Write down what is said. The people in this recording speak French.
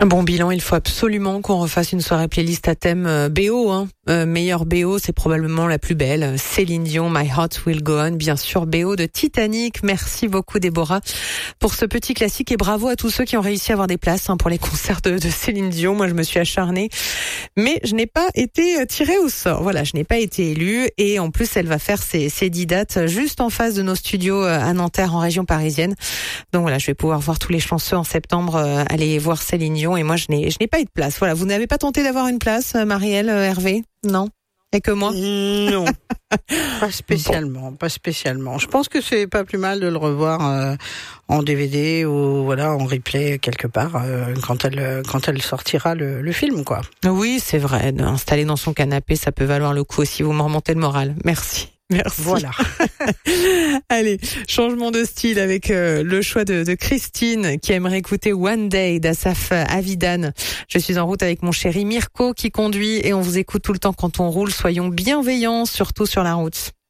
Bon bilan, il faut absolument qu'on refasse une soirée playlist à thème BO. Meilleure BO, c'est probablement la plus belle. Céline Dion, My Heart Will Go On, bien sûr, BO de Titanic. Merci beaucoup Déborah pour ce petit classique et bravo à tous ceux qui ont réussi à avoir des places pour les concerts de Céline Dion. Moi, je me suis acharnée, mais je n'ai pas été tirée au sort. Voilà, je n'ai pas été élue et en plus, elle va faire ses 10 dates juste en face de nos studios à Nanterre en région parisienne. Donc voilà, je vais pouvoir voir tous les chanceux en septembre aller voir Céline Dion. Et moi, je n'ai pas eu de place. Voilà, vous n'avez pas tenté d'avoir une place, Marielle, Hervé? Non? Et que moi? Non, pas spécialement, pas spécialement. Je pense que c'est pas plus mal de le revoir en DVD ou voilà en replay quelque part quand elle sortira le film, quoi. Oui, c'est vrai. Installer dans son canapé, ça peut valoir le coup aussi. Vous me remontez le moral. Merci. Merci. Voilà. Allez, changement de style avec le choix de Christine qui aimerait écouter One Day d'Asaf Avidan. Je suis en route avec mon chéri Mirko qui conduit et on vous écoute tout le temps quand on roule. Soyons bienveillants, surtout sur la route.